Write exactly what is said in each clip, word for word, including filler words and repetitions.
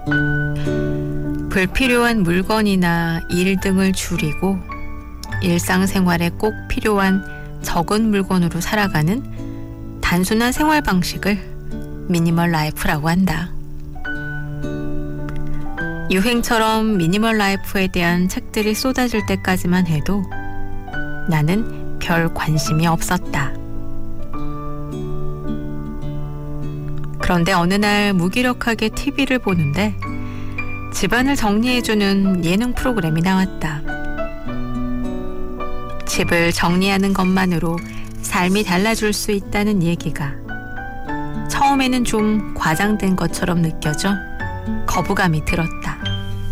불필요한 물건이나 일 등을 줄이고 일상생활에 꼭 필요한 적은 물건으로 살아가는 단순한 생활 방식을 미니멀 라이프라고 한다. 유행처럼 미니멀 라이프에 대한 책들이 쏟아질 때까지만 해도 나는 별 관심이 없었다. 그런데 어느 날 무기력하게 티비를 보는데 집안을 정리해주는 예능 프로그램이 나왔다. 집을 정리하는 것만으로 삶이 달라질 수 있다는 얘기가 처음에는 좀 과장된 것처럼 느껴져 거부감이 들었다.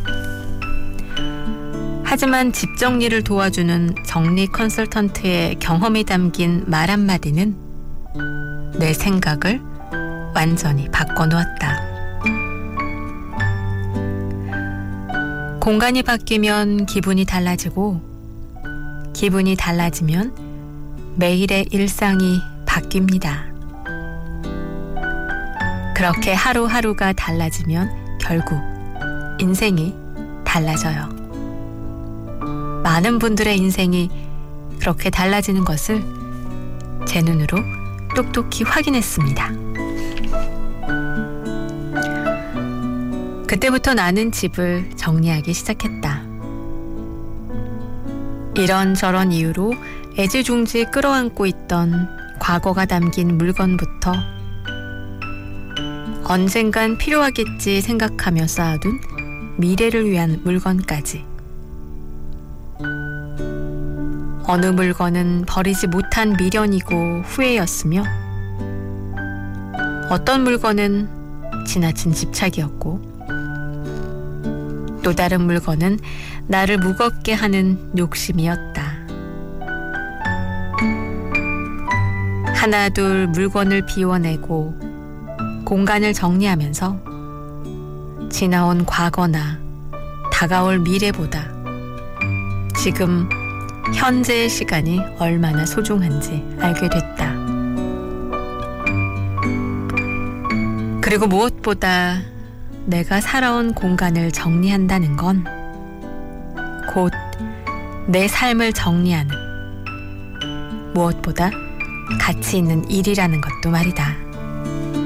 하지만 집 정리를 도와주는 정리 컨설턴트의 경험이 담긴 말 한마디는 내 생각을 완전히 바꿔놓았다. 공간이 바뀌면 기분이 달라지고 기분이 달라지면 매일의 일상이 바뀝니다. 그렇게 하루하루가 달라지면 결국 인생이 달라져요. 많은 분들의 인생이 그렇게 달라지는 것을 제 눈으로 똑똑히 확인했습니다. 그때부터 나는 집을 정리하기 시작했다. 이런저런 이유로 애지중지 끌어안고 있던 과거가 담긴 물건부터 언젠간 필요하겠지 생각하며 쌓아둔 미래를 위한 물건까지. 어느 물건은 버리지 못한 미련이고 후회였으며 어떤 물건은 지나친 집착이었고 또 다른 물건은 나를 무겁게 하는 욕심이었다. 하나둘 물건을 비워내고 공간을 정리하면서 지나온 과거나 다가올 미래보다 지금 현재의 시간이 얼마나 소중한지 알게 됐다. 그리고 무엇보다 내가 살아온 공간을 정리한다는 건 곧 내 삶을 정리하는 무엇보다 가치 있는 일이라는 것도 말이다.